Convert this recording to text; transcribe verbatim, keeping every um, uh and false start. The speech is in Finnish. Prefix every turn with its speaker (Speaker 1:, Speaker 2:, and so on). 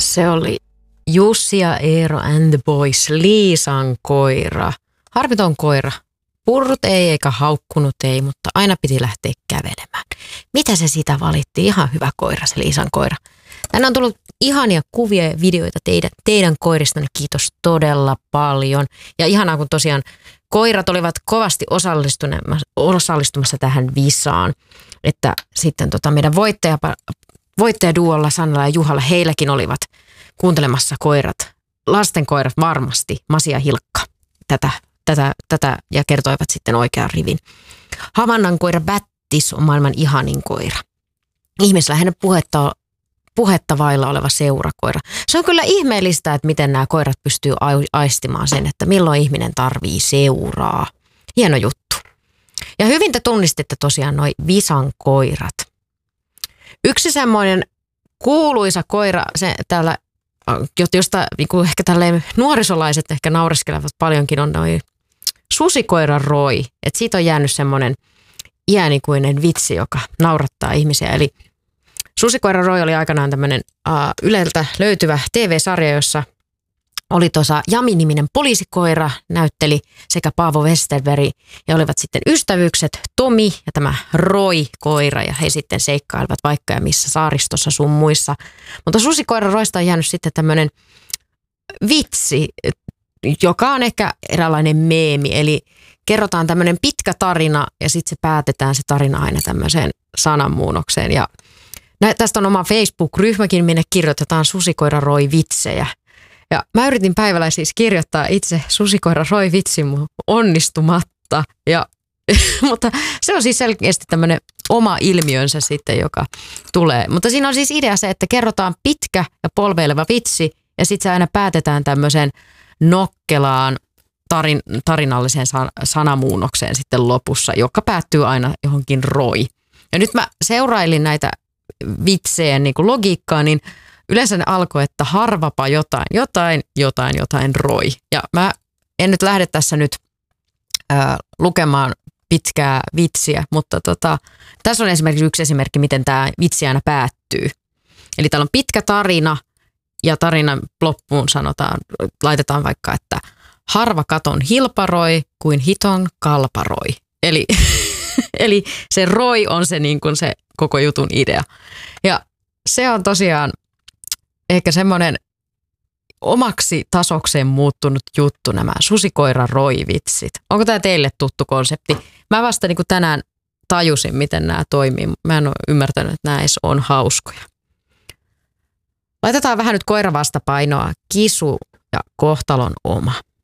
Speaker 1: Se oli Jussi ja Eero and the Boys, Liisan koira. Harmiton koira. Purrut ei eikä haukkunut ei, mutta aina piti lähteä kävelemään. Mitä se sitä valitti? Ihan hyvä koira, se Liisan koira. Tänne on tullut ihania kuvia ja videoita teidän, teidän koiristanne. Kiitos todella paljon. Ja ihanaa, kun tosiaan koirat olivat kovasti osallistumassa tähän visaan. Että sitten tota meidän voittaja, voittajaduolla Sannalla ja Juhalla, heilläkin olivat kuuntelemassa koirat, lasten koirat varmasti, Masi ja Hilkka, tätä, tätä, tätä ja kertoivat sitten oikean rivin. Havannan koira Bättis on maailman ihanin koira. Ihmisläheinen puhetta, puhetta vailla oleva seurakoira. Se on kyllä ihmeellistä, että miten nämä koirat pystyy aistimaan sen, että milloin ihminen tarvii seuraa. Hieno juttu. Ja hyvin te tunnistitte tosiaan noi visan koirat. Yksi semmoinen kuuluisa koira, se täällä, josta niin kuin ehkä tälleen nuorisolaiset ehkä naureskelevat paljonkin, on noi susikoiran Roy. Että siitä on jäänyt semmoinen iänikuinen vitsi, joka naurattaa ihmisiä. Eli susikoiran Roy oli aikanaan tämmöinen uh, Yleltä löytyvä T V-sarja, jossa oli tuossa Jami-niminen poliisikoira, näytteli sekä Paavo Westerberg ja olivat sitten ystävyykset Tomi ja tämä Roy-koira ja he sitten seikkailivat vaikka ja missä saaristossa sun muissa. Mutta susikoiran Roista on jäänyt sitten tämmöinen vitsi, joka on ehkä eräänlainen meemi, eli kerrotaan tämmöinen pitkä tarina ja sitten se päätetään se tarina aina tämmöiseen sananmuunnokseen ja tästä on oma Facebook-ryhmäkin, minne kirjoitetaan susikoira Roy vitsejä. Ja mä yritin päivällä siis kirjoittaa itse susikoira Roy vitsin onnistumatta, ja, mutta se on siis selkeästi tämmöinen oma ilmiönsä sitten, joka tulee. Mutta siinä on siis idea se, että kerrotaan pitkä ja polveileva vitsi ja sitten se aina päätetään tämmöiseen nokkelaan tarin, tarinalliseen san, sanamuunnokseen sitten lopussa, joka päättyy aina johonkin Roy. Ja nyt mä seurailin näitä vitsejä niin kuin logiikkaa, niin yleensä ne alkoi, että harvapa jotain, jotain, jotain, jotain Roy. Ja mä en nyt lähde tässä nyt ää, lukemaan pitkää vitsiä, mutta tota, tässä on esimerkiksi yksi esimerkki, miten tämä vitsi aina päättyy. Eli täällä on pitkä tarina ja tarinan loppuun sanotaan, laitetaan vaikka, että harva katon hilparoi kuin hiton kalparoi. Eli, eli se Roy on se, niin kuin se koko jutun idea. Ja se on tosiaan ehkä semmoinen omaksi tasokseen muuttunut juttu, nämä susikoira Roy-vitsit. Onko tämä teille tuttu konsepti? Mä vasta niin kuin tänään tajusin, miten nämä toimii. Mä en ole ymmärtänyt, että nämä edes on hauskoja. Laitetaan vähän nyt koiravastapainoa. Kisu ja kohtalon oma.